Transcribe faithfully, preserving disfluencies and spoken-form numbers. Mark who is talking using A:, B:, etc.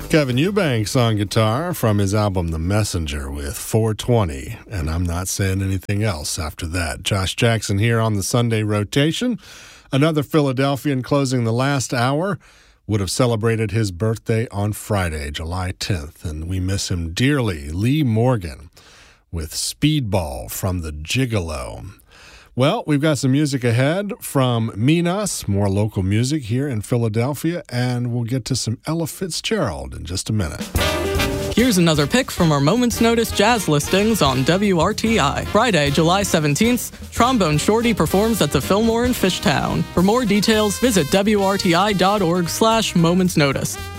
A: Kevin Eubanks on guitar from his album The Messenger with four twenty, and I'm not saying anything else after that. Josh Jackson here on the Sunday rotation. Another Philadelphian closing the last hour would have celebrated his birthday on Friday, July tenth, and we miss him dearly. Lee Morgan with Speedball from the Gigolo. Well, we've got some music ahead from Minas, more local music here in Philadelphia, and we'll get to some Ella Fitzgerald in just a minute.
B: Here's another pick from our Moment's Notice jazz listings on W R T I. Friday, July seventeenth, Trombone Shorty performs at the Fillmore in Fishtown. For more details, visit W R T I dot org slash Moment's Notice.